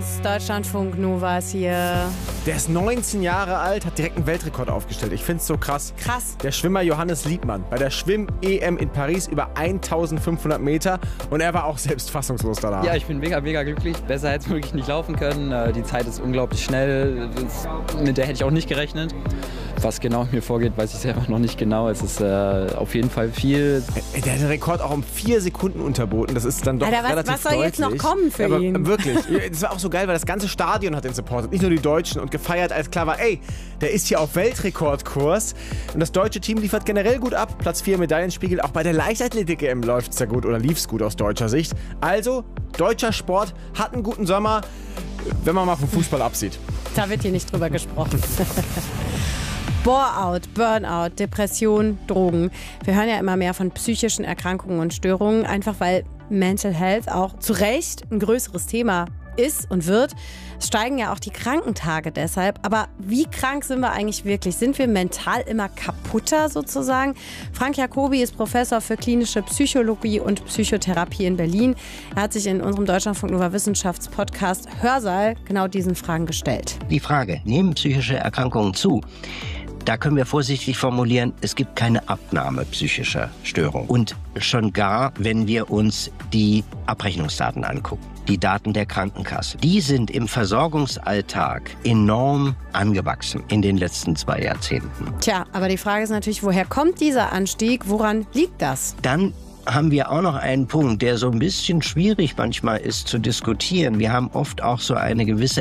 Clemens, Deutschlandfunk Nova ist hier. Der ist 19 Jahre alt, hat direkt einen Weltrekord aufgestellt. Ich finde es so krass. Krass. Der Schwimmer Johannes Liebmann bei der Schwimm-EM in Paris über 1500 Meter. Und er war auch selbst fassungslos danach. Ja, ich bin mega glücklich. Besser hätte es wirklich nicht laufen können. Die Zeit ist unglaublich schnell. Mit der hätte ich auch nicht gerechnet. Was genau mir vorgeht, weiß ich selber noch nicht genau. Es ist auf jeden Fall viel. Der hat den Rekord auch um 4 Sekunden unterboten. Das ist dann doch Alter, relativ was soll deutlich. jetzt noch kommen für ihn? Aber wirklich. Das war auch so geil, weil das ganze Stadion hat ihn supportet. Nicht nur die Deutschen und gefeiert, als klar war, ey, der ist hier auf Weltrekordkurs. Und das deutsche Team liefert generell gut ab. Platz 4 Medaillenspiegel. Auch bei der Leichtathletik-EM läuft es ja gut oder lief es gut aus deutscher Sicht. Also, deutscher Sport hat einen guten Sommer, wenn man mal vom Fußball absieht. Da wird hier nicht drüber gesprochen. Bore-out, Burnout, Depression, Drogen. Wir hören ja immer mehr von psychischen Erkrankungen und Störungen, einfach weil Mental Health auch zu Recht ein größeres Thema ist und wird. Es steigen ja auch die Krankentage deshalb. Aber wie krank sind wir eigentlich wirklich? Sind wir mental immer kaputter sozusagen? Frank Jacobi ist Professor für klinische Psychologie und Psychotherapie in Berlin. Er hat sich in unserem Deutschlandfunk Nova Wissenschaftspodcast Hörsaal genau diesen Fragen gestellt. Die Frage, nehmen psychische Erkrankungen zu? Da können wir vorsichtig formulieren, es gibt keine Abnahme psychischer Störungen. Und schon gar, wenn wir uns die Abrechnungsdaten angucken, die Daten der Krankenkasse, die sind im Versorgungsalltag enorm angewachsen in den letzten 2 Jahrzehnten. Tja, aber die Frage ist natürlich, woher kommt dieser Anstieg? Woran liegt das? Dann haben wir auch noch einen Punkt, der so ein bisschen schwierig manchmal ist zu diskutieren. Wir haben oft auch so eine gewisse